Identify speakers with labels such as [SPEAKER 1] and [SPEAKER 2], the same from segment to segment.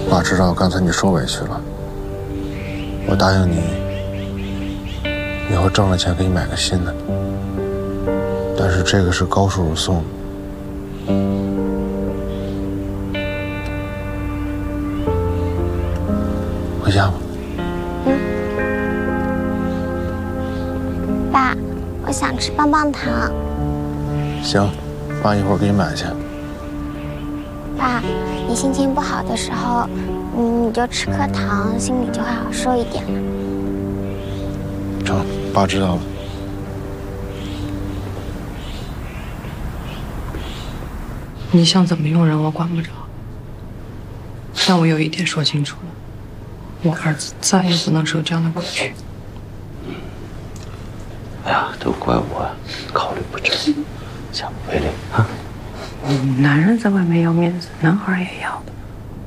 [SPEAKER 1] 爸知道刚才你受委屈了，我答应你，以后挣了钱给你买个新的。但是这个是高叔叔送的。回家吧。
[SPEAKER 2] 爸，我想吃棒棒糖。
[SPEAKER 1] 行，爸一会儿给你买去。
[SPEAKER 2] 爸，你心情不好的时候，你就吃颗糖，心里就会好受一点了。
[SPEAKER 1] 成，爸知道了。
[SPEAKER 3] 你想怎么用人，我管不着。但我有一点说清楚了，我儿子再也不能受这样的委屈。
[SPEAKER 4] 哎呀，都怪我考虑不周，下不为例啊！
[SPEAKER 3] 男人在外面要面子，男孩也要的。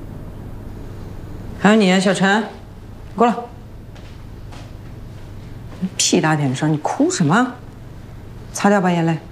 [SPEAKER 5] 还有你，小陈，过来。屁大点的事儿，你哭什么？擦掉吧眼泪。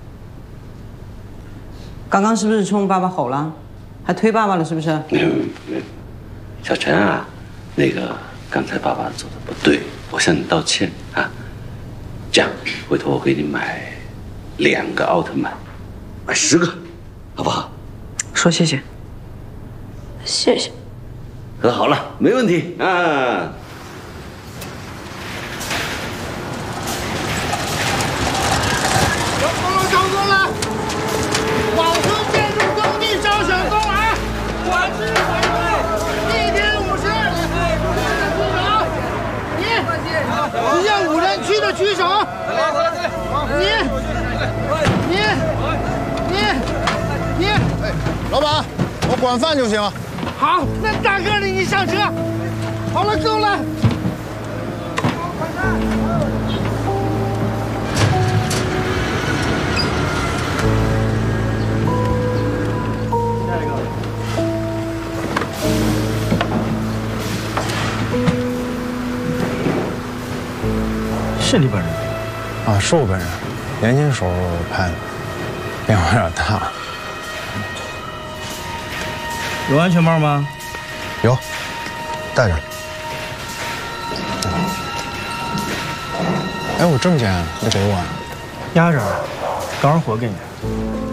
[SPEAKER 5] 刚刚是不是冲爸爸吼了？还推爸爸了是不是？
[SPEAKER 4] 没有，小陈啊，那个刚才爸爸做的不对，我向你道歉啊。这样，回头我给你买2个奥特曼，买10个，好不好？
[SPEAKER 3] 说谢谢。谢谢。
[SPEAKER 4] 和好了，没问题啊。
[SPEAKER 6] 成功了！广州建筑工地招选工啊，管制团队1天50，你任务人区的举手，你，
[SPEAKER 1] 老板，我管饭就行。
[SPEAKER 6] 好，那大个的你上车。好了，够了。
[SPEAKER 1] 是你本人啊？是我本人，年轻时候拍的，变化有点大。
[SPEAKER 7] 有安全帽吗？
[SPEAKER 1] 有，戴着。哎，我证件你给我啊？
[SPEAKER 7] 压着，刚好活给你。